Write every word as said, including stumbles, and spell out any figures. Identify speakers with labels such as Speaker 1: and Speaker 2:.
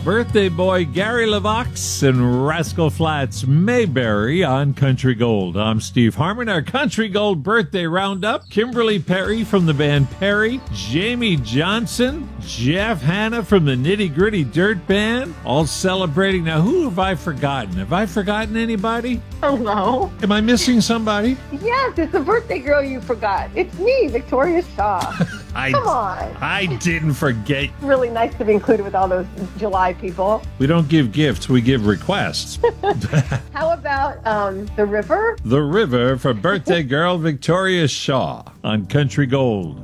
Speaker 1: Birthday Boy Gary LeVox and Rascal Flatts Mayberry on Country Gold. I'm Steve Harmon. Our Country Gold birthday roundup. Kimberly Perry from the band Perry. Jamie Johnson. Jeff Hanna from the Nitty Gritty Dirt Band. All celebrating. Now, who have I forgotten? Have I forgotten anybody?
Speaker 2: Oh, no.
Speaker 1: Am I missing somebody?
Speaker 2: Yes, it's the birthday girl you forgot. It's me, Victoria Shaw.
Speaker 1: I,
Speaker 2: Come on.
Speaker 1: I didn't forget.
Speaker 2: It's really nice to be included with all those July people.
Speaker 1: We don't give gifts, we give requests.
Speaker 2: How about um, The River?
Speaker 1: The River for birthday girl Victoria Shaw on Country Gold.